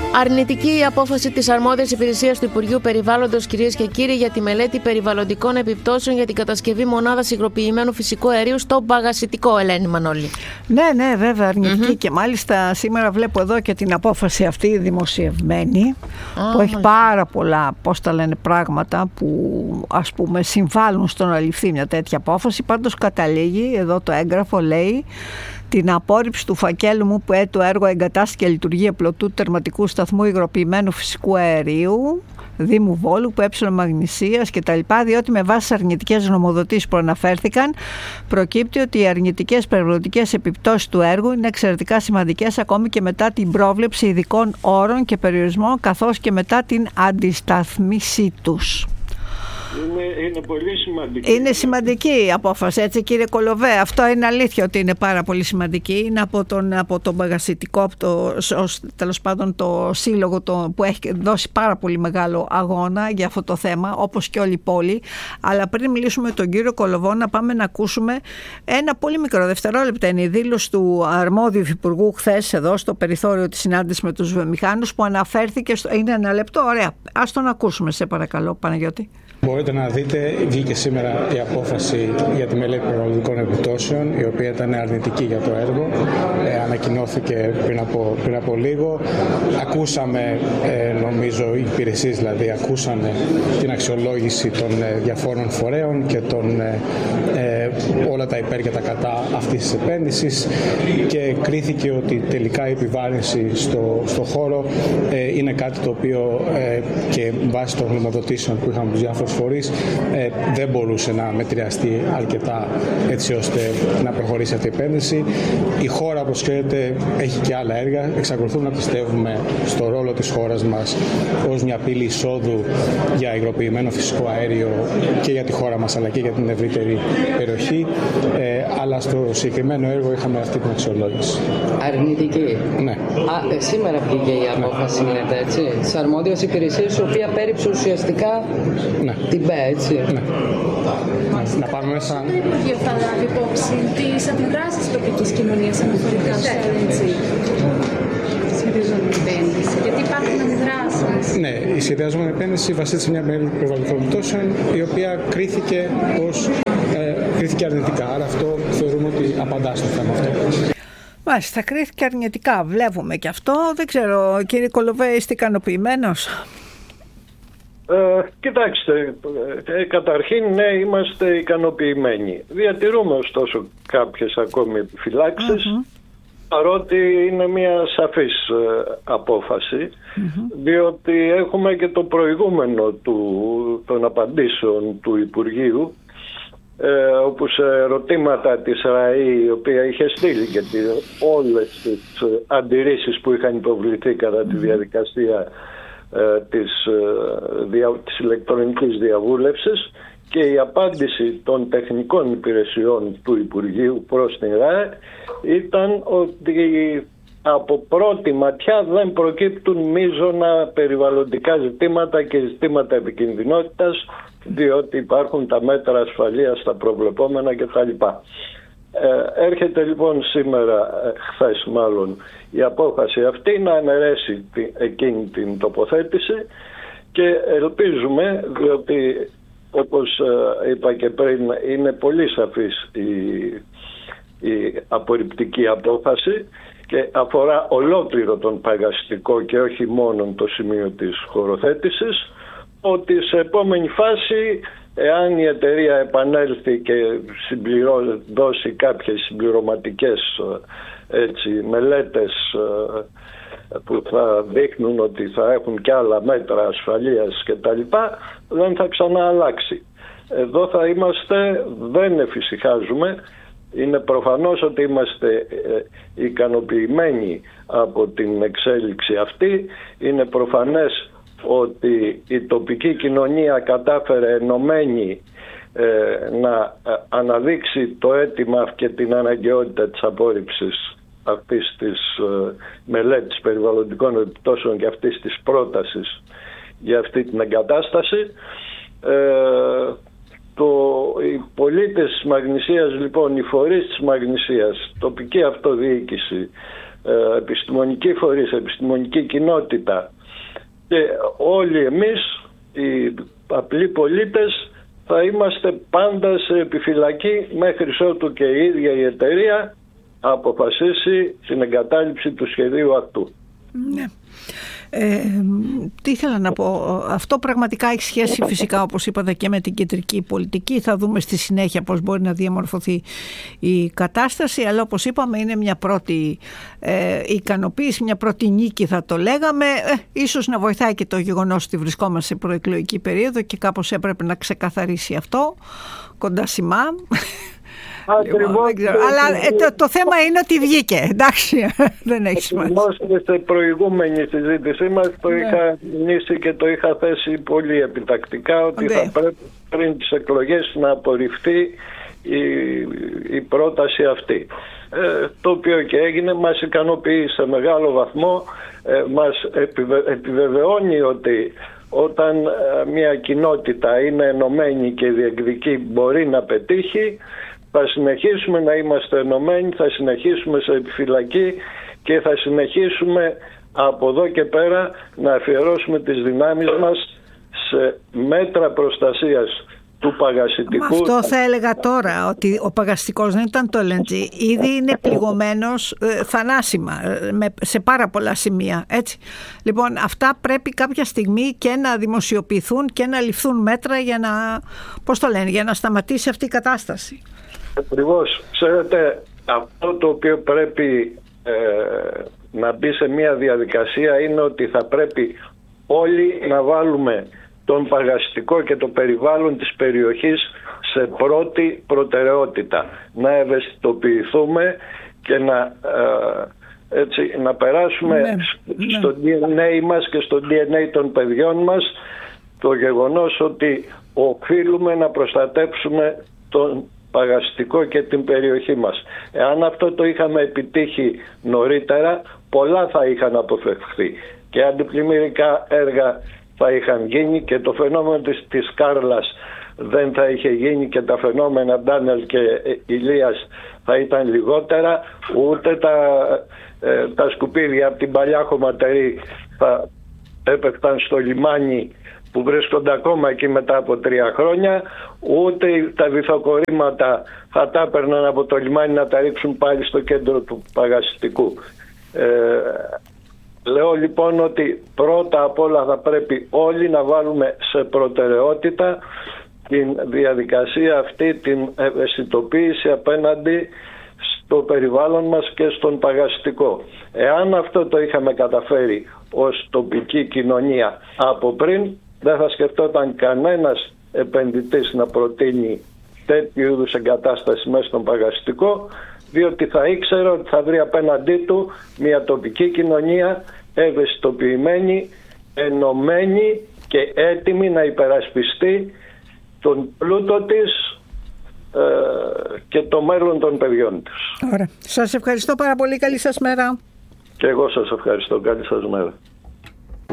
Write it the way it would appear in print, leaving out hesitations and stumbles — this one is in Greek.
Αρνητική η απόφαση της αρμόδιας υπηρεσίας του Υπουργείου Περιβάλλοντος, κυρίες και κύριοι, για τη μελέτη περιβαλλοντικών επιπτώσεων για την κατασκευή μονάδας υγροποιημένου φυσικού αερίου στο Παγασιτικό, Ελένη Μανώλη. Ναι, βέβαια αρνητική. Και μάλιστα σήμερα βλέπω εδώ και την απόφαση αυτή δημοσιευμένη, που έχει πάρα πολλά, πράγματα που ας πούμε συμβάλλουν στο να ληφθεί μια τέτοια απόφαση. Πάντως καταλήγει, εδώ το έγγραφο λέει, την απόρριψη του φακέλου μου που το έργο εγκατάσταση και λειτουργία πλωτού τερματικού σταθμού υγροποιημένου φυσικού αερίου Δήμου Βόλου που έψιλον Μαγνησίας κτλ. Διότι με βάση τις αρνητικές γνωμοδοτήσεις που αναφέρθηκαν, προκύπτει ότι οι αρνητικές περιβαλλοντικές επιπτώσεις του έργου είναι εξαιρετικά σημαντικές ακόμη και μετά την πρόβλεψη ειδικών όρων και περιορισμών, καθώς και μετά την αντισταθμίσή τους. Είναι πολύ σημαντική. Είναι σημαντική η απόφαση, έτσι κύριε Κολοβέ. Αυτό είναι αλήθεια ότι είναι πάρα πολύ σημαντική. Είναι από τον Παγασιτικό, τέλος πάντων το σύλλογο που έχει δώσει πάρα πολύ μεγάλο αγώνα για αυτό το θέμα, όπως και όλη η πόλη. Αλλά πριν μιλήσουμε με τον κύριο Κολοβό, να πάμε να ακούσουμε ένα πολύ μικρό δευτερόλεπτα. Είναι η δήλωση του αρμόδιου υπουργού χθες εδώ στο περιθώριο της συνάντησης με τους βιομηχάνους που αναφέρθηκε. Είναι ένα λεπτό, ωραία. Ας τον ακούσουμε, σε παρακαλώ, Παναγιώτη. Μπορείτε να δείτε, βγήκε σήμερα η απόφαση για τη μελέτη περιβαλλοντικών επιπτώσεων, η οποία ήταν αρνητική για το έργο. Ανακοινώθηκε πριν από λίγο. Ακούσαμε, νομίζω, οι υπηρεσίες δηλαδή, ακούσανε την αξιολόγηση των διαφόρων φορέων και όλα τα υπέρ και τα κατά αυτής της επένδυσης και κρίθηκε ότι τελικά η επιβάρυνση στο χώρο είναι κάτι το οποίο και βάσει των γνωμοδοτήσεων που είχαμε τους διάφορους φορείς δεν μπορούσε να μετριαστεί αρκετά έτσι ώστε να προχωρήσει αυτή η επένδυση. Η χώρα, όπως ξέρετε, έχει και άλλα έργα. Εξακολουθούμε να πιστεύουμε στο ρόλο της χώρας μας ως μια πύλη εισόδου για υγροποιημένο φυσικό αέριο και για τη χώρα μας αλλά και για την ευρύτερη περιοχή. Αλλά στο συγκεκριμένο έργο είχαμε αυτή την αξιολόγηση. Αρνητική. Ναι. Σήμερα βγήκε η απόφαση, λέτε, έτσι, της αρμόδιας υπηρεσίας, η οποία πέριψε ουσιαστικά την ΠΕ, έτσι. Ναι. Να πάμε μέσα. Δεν υπάρχει αυτά να λάβει υπόψη τις αντιδράσεις της τοπικής κοινωνίας αναφορικά στο έτσι. Σχεδιαζόμενη επένδυση. Γιατί υπάρχουν αντιδράσεις. Ναι, η σχεδιαζόμενη επένδυση βασίζεται σε μια μελέτη περιβαλλοντικών επιπτώσεων, η οποία κρίθηκε αρνητικά. Άρα αυτό θεωρούμε ότι απαντά στο θέμα αυτό. Μάλιστα, κρίθηκε αρνητικά. Βλέπουμε και αυτό. Δεν ξέρω, κύριε Κολοβέ, είστε ικανοποιημένος? Κοιτάξτε, καταρχήν ναι, είμαστε ικανοποιημένοι. Διατηρούμε ωστόσο κάποιες ακόμη επιφυλάξεις, παρότι είναι μια σαφής απόφαση, διότι έχουμε και το προηγούμενο των απαντήσεων του Υπουργείου, όπου σε ερωτήματα της ΡΑΗ, η οποία είχε στείλει και όλες τις αντιρρήσεις που είχαν υποβληθεί κατά τη διαδικασία της ηλεκτρονικής διαβούλευσης, και η απάντηση των τεχνικών υπηρεσιών του Υπουργείου προς την ΡΑΕ ήταν ότι από πρώτη ματιά δεν προκύπτουν μείζωνα περιβαλλοντικά ζητήματα και ζητήματα επικινδυνότητας, διότι υπάρχουν τα μέτρα ασφαλείας, τα προβλεπόμενα κτλ. Έρχεται λοιπόν σήμερα, χθες μάλλον, η απόφαση αυτή να αναιρέσει εκείνη την τοποθέτηση και ελπίζουμε, διότι όπως είπα και πριν είναι πολύ σαφής η απορριπτική απόφαση και αφορά ολόκληρο τον Παγασιτικό και όχι μόνο το σημείο της χωροθέτησης, ότι σε επόμενη φάση, εάν η εταιρεία επανέλθει και δώσει κάποιες συμπληρωματικές μελέτες που θα δείχνουν ότι θα έχουν και άλλα μέτρα ασφαλείας κτλ., δεν θα ξανααλλάξει. Εδώ θα είμαστε, δεν εφησυχάζουμε. Είναι προφανώς ότι είμαστε ικανοποιημένοι από την εξέλιξη αυτή. Είναι προφανές ότι η τοπική κοινωνία κατάφερε ενωμένη να αναδείξει το αίτημα και την αναγκαιότητα της απόρριψης αυτής της μελέτης περιβαλλοντικών επιπτώσεων και αυτής της πρότασης για αυτή την εγκατάσταση. Οι πολίτες της Μαγνησίας, λοιπόν, οι φορείς της Μαγνησίας, τοπική αυτοδιοίκηση, επιστημονικοί φορείς, επιστημονική κοινότητα και όλοι εμείς οι απλοί πολίτες θα είμαστε πάντα σε επιφυλακή μέχρι ότου και η ίδια η εταιρεία αποφασίσει την εγκατάλειψη του σχεδίου αυτού. Ναι. Τι ήθελα να πω, αυτό πραγματικά έχει σχέση φυσικά, όπως είπατε, και με την κεντρική πολιτική. Θα δούμε στη συνέχεια πώς μπορεί να διαμορφωθεί η κατάσταση, αλλά όπως είπαμε είναι μια πρώτη ικανοποίηση, μια πρώτη νίκη θα το λέγαμε. Ίσως να βοηθάει και το γεγονός ότι βρισκόμαστε σε προεκλογική περίοδο και κάπως έπρεπε να ξεκαθαρίσει αυτό κοντά σημά. Αλλά το θέμα είναι ότι βγήκε. Εντάξει, δεν έχει σημασία. Στη προηγούμενη συζήτησή μας το είχα μιλήσει και το είχα θέσει πολύ επιτακτικά ότι θα πρέπει πριν τις εκλογές να απορριφθεί η πρόταση αυτή. Το οποίο και έγινε, μας ικανοποιεί σε μεγάλο βαθμό, μας επιβεβαιώνει ότι όταν μια κοινότητα είναι ενωμένη και διεκδικεί μπορεί να πετύχει. Θα συνεχίσουμε να είμαστε ενωμένοι, θα συνεχίσουμε σε επιφυλακή και θα συνεχίσουμε από εδώ και πέρα να αφιερώσουμε τις δυνάμεις μας σε μέτρα προστασίας του παγασιτικού. Αυτό θα έλεγα τώρα, ότι ο παγασιτικός δεν ήταν το LNG. Ήδη είναι πληγωμένος θανάσιμα σε πάρα πολλά σημεία. Έτσι. Λοιπόν, αυτά πρέπει κάποια στιγμή και να δημοσιοποιηθούν και να ληφθούν μέτρα για να, για να σταματήσει αυτή η κατάσταση. Ακριβώς. Ξέρετε, αυτό το οποίο πρέπει να μπει σε μια διαδικασία είναι ότι θα πρέπει όλοι να βάλουμε τον παγασιτικό και το περιβάλλον της περιοχής σε πρώτη προτεραιότητα. Να ευαισθητοποιηθούμε και να περάσουμε στο DNA μας και στο DNA των παιδιών μας το γεγονός ότι οφείλουμε να προστατέψουμε τον παγασιτικό και την περιοχή μας. Εάν αυτό το είχαμε επιτύχει νωρίτερα, πολλά θα είχαν αποφευχθεί και αντιπλημμυρικά έργα θα είχαν γίνει και το φαινόμενο της Κάρλας δεν θα είχε γίνει και τα φαινόμενα Ντάνελ και Ηλίας θα ήταν λιγότερα, ούτε τα σκουπίδια από την παλιά χωματερή θα έπεφταν στο λιμάνι που βρίσκονται ακόμα εκεί μετά από 3 χρόνια, ούτε τα βυθοκορρήματα θα τα έπαιρναν από το λιμάνι να τα ρίξουν πάλι στο κέντρο του παγασιτικού. Λέω λοιπόν ότι πρώτα απ' όλα θα πρέπει όλοι να βάλουμε σε προτεραιότητα την διαδικασία αυτή, την ευαισθητοποίηση απέναντι στο περιβάλλον μας και στον παγασιτικό. Εάν αυτό το είχαμε καταφέρει ως τοπική κοινωνία από πριν, δεν θα σκεφτόταν κανένας επενδυτής να προτείνει τέτοιου είδους εγκατάσταση μέσα στον παγασιτικό, διότι θα ήξερε ότι θα βρει απέναντί του μια τοπική κοινωνία ευαισθητοποιημένη, ενωμένη και έτοιμη να υπερασπιστεί τον πλούτο της και το μέλλον των παιδιών της. Ωραία. Σας ευχαριστώ πάρα πολύ. Καλή σας μέρα. Και εγώ σας ευχαριστώ. Καλή σας μέρα.